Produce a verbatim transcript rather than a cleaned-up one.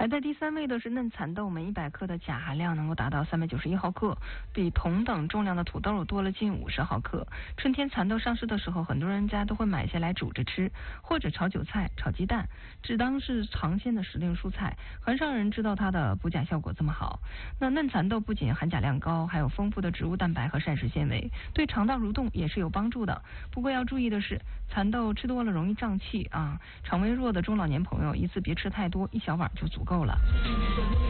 排在第三位的是嫩蚕豆，每一百克的钾含量能够达到三百九十一毫克，比同等重量的土豆多了近五十毫克。春天蚕豆上市的时候，很多人家都会买下来煮着吃，或者炒韭菜、炒鸡蛋，只当是尝鲜的时令蔬菜。很少人知道它的补钾效果这么好。那嫩蚕豆不仅含钾量高，还有丰富的植物蛋白和膳食纤维，对肠道蠕动也是有帮助的。不过要注意的是，蚕豆吃多了容易胀气啊，肠胃弱的中老年朋友一次别吃太多，一小碗就足够了。